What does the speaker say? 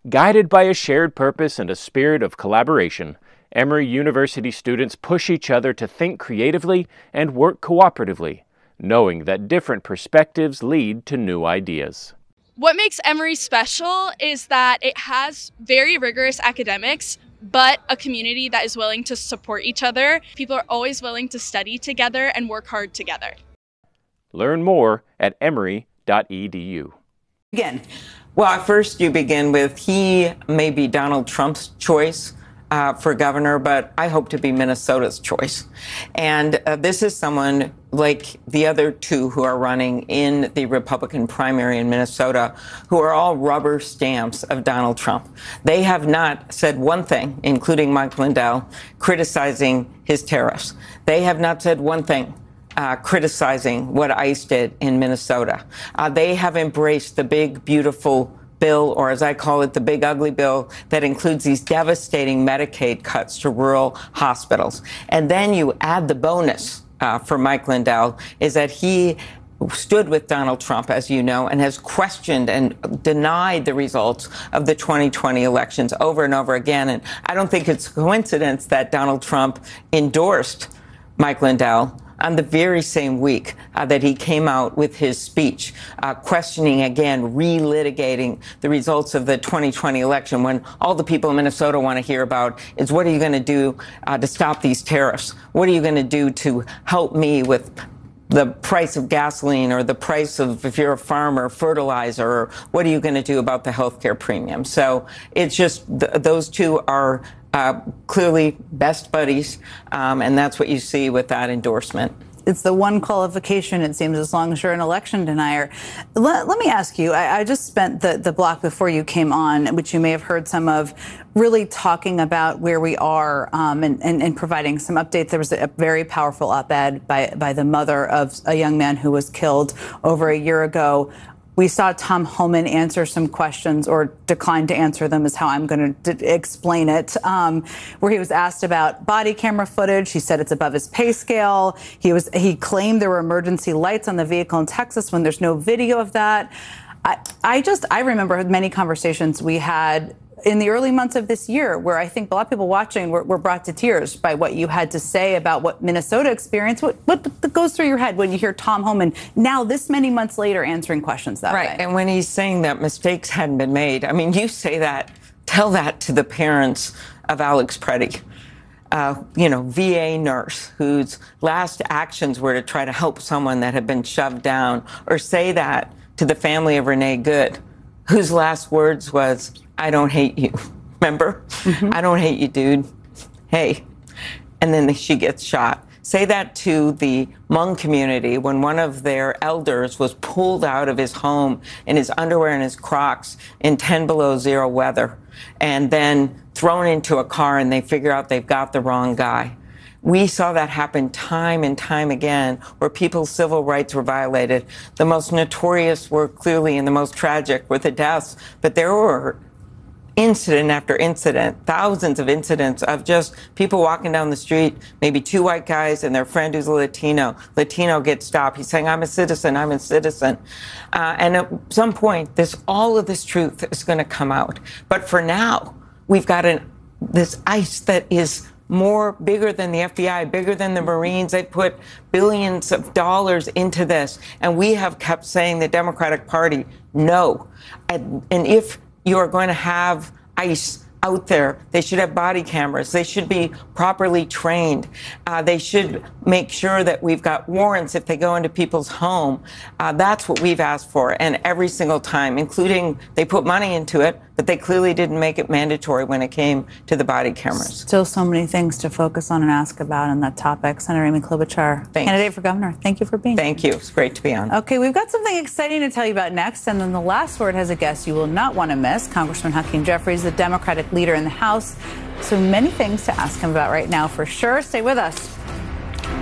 Guided by a shared purpose and a spirit of collaboration, Emory University students push each other to think creatively and work cooperatively, knowing that different perspectives lead to new ideas. What makes Emory special is that it has very rigorous academics, but a community that is willing to support each other. People are always willing to study together and work hard together. Learn more at emory.edu. Again, well, first you begin with he may be Donald Trump's choice for governor, but I hope to be Minnesota's choice. And this is someone like the other two who are running in the Republican primary in Minnesota, who are all rubber stamps of Donald Trump. They have not said one thing, including Mike Lindell, criticizing his tariffs. They have not said one thing criticizing what ICE did in Minnesota. They have embraced the big, beautiful bill, or as I call it, the big ugly bill that includes these devastating Medicaid cuts to rural hospitals. And then you add the bonus for Mike Lindell is that he stood with Donald Trump, as you know, and has questioned and denied the results of the 2020 elections over and over again. And I don't think it's a coincidence that Donald Trump endorsed Mike Lindell on the very same week that he came out with his speech, questioning again, relitigating the results of the 2020 election, when all the people in Minnesota want to hear about is what are you going to do to stop these tariffs? What are you going to do to help me with the price of gasoline, or the price of, if you're a farmer, fertilizer, or what are you going to do about the health care premium? So it's just those two are clearly best buddies, and that's what you see with that endorsement. It's the one qualification, it seems, as long as you're an election denier. Let me ask you, I just spent the block before you came on, which you may have heard some of, really talking about where we are and providing some updates. There was a very powerful op-ed by the mother of a young man who was killed over a year ago. We saw Tom Homan answer some questions, or decline to answer them is how I'm going to explain it, where he was asked about body camera footage. He said it's above his pay scale. He claimed there were emergency lights on the vehicle in Texas when there's no video of that. I remember many conversations we had in the early months of this year, where I think a lot of people watching were brought to tears by what you had to say about what Minnesota experienced. What goes through your head when you hear Tom Homan now, this many months later, answering questions that way? Right, and when he's saying that mistakes hadn't been made, I mean, you say that, tell that to the parents of Alex Preddy. VA nurse whose last actions were to try to help someone that had been shoved down, or say that to the family of Renee Good, whose last words was, I don't hate you. Remember? Mm-hmm. I don't hate you, dude. Hey. And then she gets shot. Say that to the Hmong community when one of their elders was pulled out of his home in his underwear and his Crocs in 10 below zero weather, and then thrown into a car, and they figure out they've got the wrong guy. We saw that happen time and time again, where people's civil rights were violated. The most notorious were clearly, and the most tragic were the deaths, but there were incident after incident, thousands of incidents of just people walking down the street, maybe two white guys and their friend who's a Latino. Latino gets stopped. He's saying, I'm a citizen, I'm a citizen. And at some point, all of this truth is going to come out. But for now, we've got this ICE that is bigger than the FBI, bigger than the Marines. They put billions of dollars into this. And we have kept saying, the Democratic Party, no. And if you are going to have ICE out there, they should have body cameras. They should be properly trained. They should make sure that we've got warrants if they go into people's home. That's what we've asked for. And every single time, including they put money into it, but they clearly didn't make it mandatory when it came to the body cameras. Still so many things to focus on and ask about on that topic. Senator Amy Klobuchar, candidate for governor, thank you for being here. Thank you. It's great to be on. Okay, we've got something exciting to tell you about next. And then the last word has a guest you will not want to miss, Congressman Hakeem Jeffries, the Democratic leader in the House. So many things to ask him about right now, for sure. Stay with us.